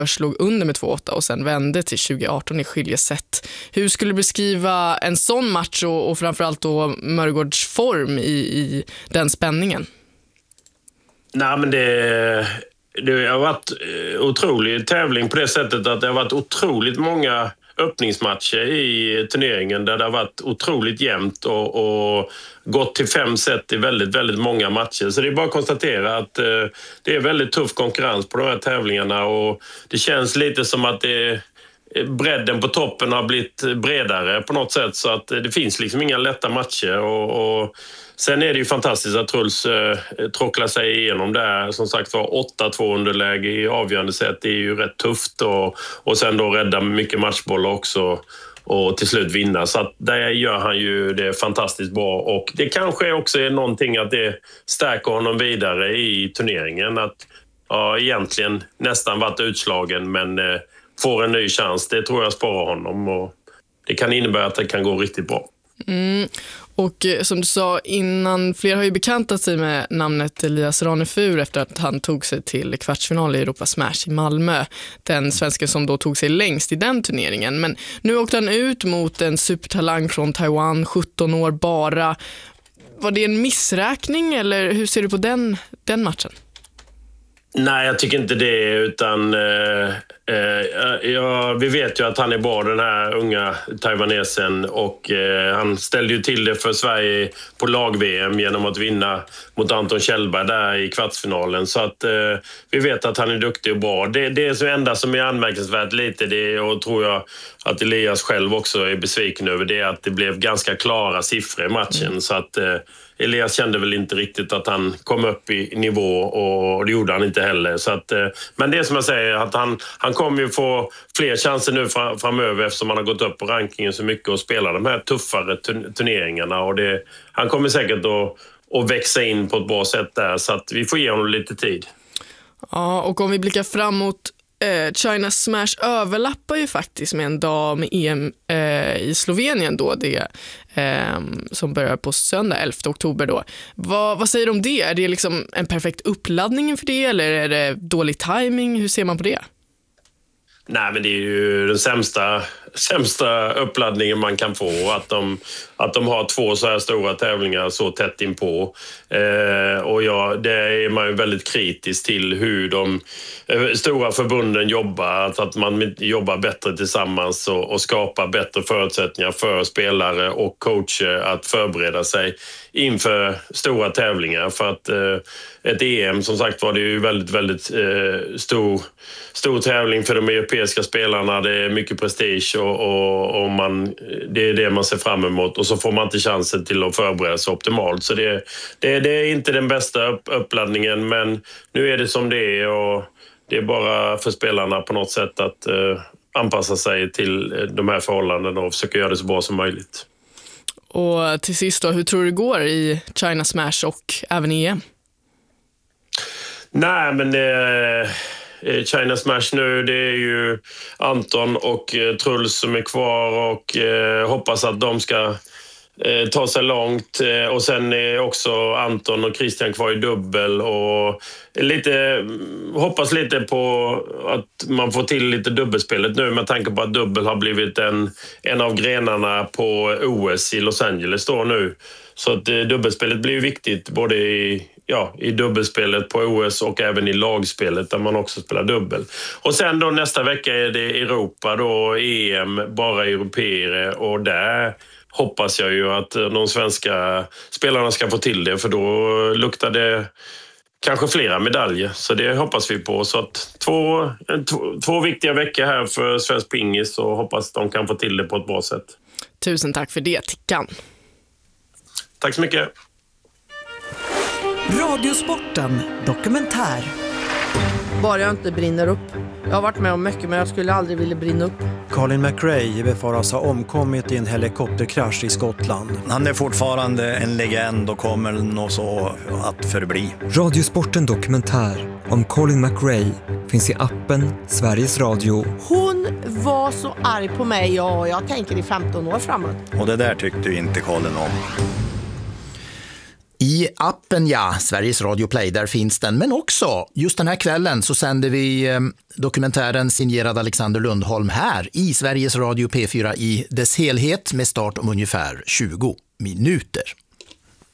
slog under med 2-8 och sen vände till 2018 i skiljeset. Hur skulle du beskriva en sån match och framförallt då Mörgårds form i den spänningen? Nej, men det har varit otrolig tävling på det sättet att det har varit otroligt många öppningsmatcher i turneringen där det har varit otroligt jämnt och gått till 5 set i väldigt, väldigt många matcher. Så det är bara att konstatera att det är väldigt tuff konkurrens på de här tävlingarna och det känns lite som att bredden på toppen har blivit bredare på något sätt så att det finns liksom inga lätta matcher och sen är det ju fantastiskt att Truls tråcklar sig igenom där. Som sagt var 8-2 underläge i avgörande sätt. Det är ju rätt tufft och sen då rädda mycket matchboll också och till slut vinna. Så att där gör han ju det fantastiskt bra och det kanske också är någonting att det stärker honom vidare i turneringen. Att egentligen nästan varit utslagen men får en ny chans. Det tror jag sparar honom och det kan innebära att det kan gå riktigt bra. Och som du sa innan, flera har ju bekantat sig med namnet Elias Ranefur efter att han tog sig till kvartsfinal i Europa Smash i Malmö. Den svensken som då tog sig längst i den turneringen. Men nu åkte han ut mot en supertalang från Taiwan, 17 år bara. Var det en missräkning eller hur ser du på den matchen? Nej, jag tycker inte det utan vi vet ju att han är bra den här unga taiwanesen och han ställde ju till det för Sverige på lag-VM genom att vinna mot Anton Kjellberg där i kvartsfinalen så att vi vet att han är duktig och bra. Det är så enda som är anmärkningsvärt lite det och tror jag att Elias själv också är besviken över det att det blev ganska klara siffror i matchen så att Elias kände väl inte riktigt att han kom upp i nivå och det gjorde han inte heller. Så att, men det som jag säger att han kommer ju få fler chanser nu framöver eftersom han har gått upp på rankingen så mycket och spelar de här tuffare turneringarna. Och han kommer säkert att växa in på ett bra sätt där så att vi får ge honom lite tid. Ja, och om vi blickar framåt China Smash överlappar ju faktiskt med en dag med EM i Slovenien då det som börjar på söndag 11 oktober då. Vad säger du om det? Är det liksom en perfekt uppladdning för det eller är det dålig timing? Hur ser man på det? Nej, men det är ju den sämsta uppladdningen man kan få att de har 2 så här stora tävlingar så tätt inpå. Och det är man ju väldigt kritisk till hur de stora förbunden jobbar, att man jobbar bättre tillsammans och skapar bättre förutsättningar för spelare och coacher att förbereda sig inför stora tävlingar. För att ett EM som sagt var det ju väldigt, väldigt stor tävling för de europeiska spelarna. Det är mycket prestige och det är det man ser fram emot och så får man inte chansen till att förbereda sig optimalt. Så det är inte den bästa uppladdningen men nu är det som det är och det är bara för spelarna på något sätt att anpassa sig till de här förhållandena och försöka göra det så bra som möjligt. Och till sist då, hur tror du det går i China Smash och även EM? Nej, men China Smash nu, det är ju Anton och Truls som är kvar och hoppas att de ska ta sig långt. Och sen är också Anton och Christian kvar i dubbel och hoppas lite på att man får till lite dubbelspelet nu med tanke på att dubbel har blivit en av grenarna på OS i Los Angeles då nu. Så att dubbelspelet blir viktigt både i dubbelspelet på OS och även i lagspelet där man också spelar dubbel. Och sen då nästa vecka är det Europa då, EM, bara europeer och där hoppas jag ju att de svenska spelarna ska få till det för då luktar det kanske flera medaljer. Så det hoppas vi på. Så att två viktiga veckor här för svensk pingis och hoppas de kan få till det på ett bra sätt. Tusen tack för det, Tickan. Tack så mycket. Radiosporten dokumentär. Bara jag inte brinner upp. Jag har varit med om mycket men jag skulle aldrig vilja brinna upp. Colin McRae befaras ha omkommit i en helikopterkrasch i Skottland. Han är fortfarande en legend och kommer nog så att förbli. Radiosporten dokumentär om Colin McRae finns i appen Sveriges Radio. Hon var så arg på mig och jag tänker i 15 år framåt. Och det där tyckte ju inte Colin om. I appen, ja, Sveriges Radio Play, där finns den. Men också, just den här kvällen så sänder vi dokumentären signerad Alexander Lundholm här i Sveriges Radio P4 i dess helhet med start om ungefär 20 minuter.